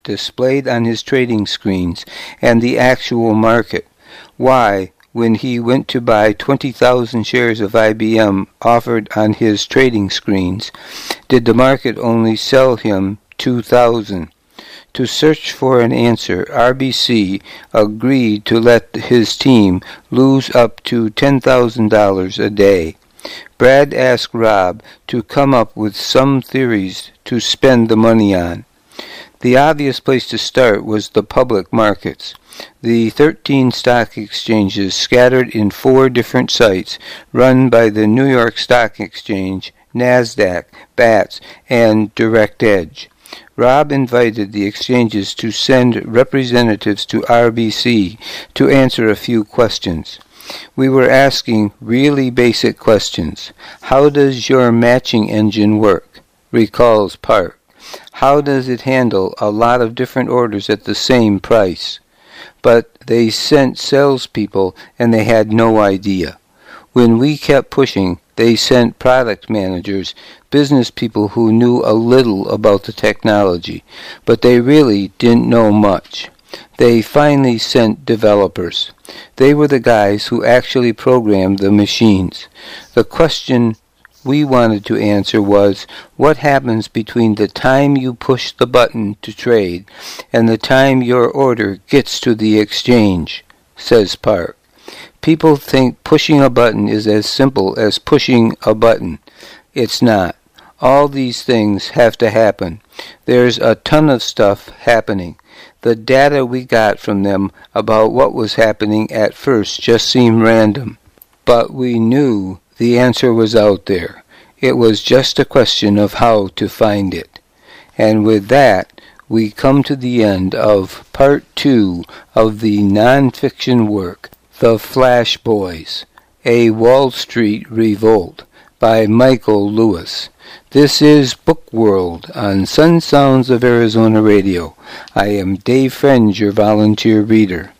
displayed on his trading screens and the actual market. Why, when he went to buy 20,000 shares of IBM offered on his trading screens, did the market only sell him 2,000? To search for an answer, RBC agreed to let his team lose up to $10,000 a day. Brad asked Rob to come up with some theories to spend the money on. The obvious place to start was the public markets. The 13 stock exchanges scattered in 4 different sites run by the New York Stock Exchange, NASDAQ, BATS, and DirectEdge. Rob invited the exchanges to send representatives to RBC to answer a few questions. We were asking really basic questions. How does your matching engine work? Recalls Park. How does it handle a lot of different orders at the same price? But they sent salespeople and they had no idea. When we kept pushing, they sent product managers, business people who knew a little about the technology, but they really didn't know much. They finally sent developers. They were the guys who actually programmed the machines. The question we wanted to answer was, what happens between the time you push the button to trade and the time your order gets to the exchange, says Park. People think pushing a button is as simple as pushing a button. It's not. All these things have to happen. There's a ton of stuff happening. The data we got from them about what was happening at first just seemed random. But we knew the answer was out there. It was just a question of how to find it. And with that, we come to the end of Part 2 of the nonfiction work, The Flash Boys, A Wall Street Revolt, by Michael Lewis. This is Book World on Sun Sounds of Arizona Radio. I am Dave French, your volunteer reader.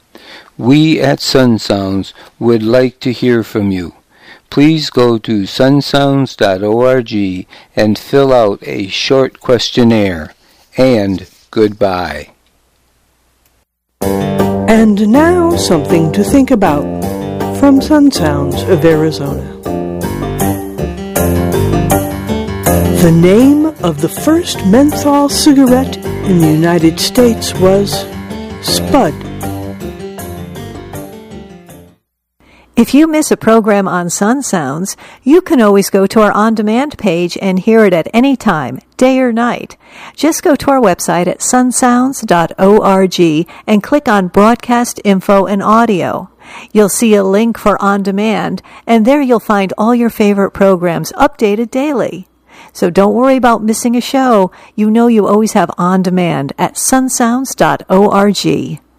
We at Sun Sounds would like to hear from you. Please go to sunsounds.org and fill out a short questionnaire. And goodbye. And now something to think about from Sun Sounds of Arizona. The name of the first menthol cigarette in the United States was Spud. If you miss a program on Sun Sounds, you can always go to our on-demand page and hear it at any time, day or night. Just go to our website at sunsounds.org and click on Broadcast Info and Audio. You'll see a link for On Demand, and there you'll find all your favorite programs updated daily. So don't worry about missing a show. You know you always have On Demand at sunsounds.org.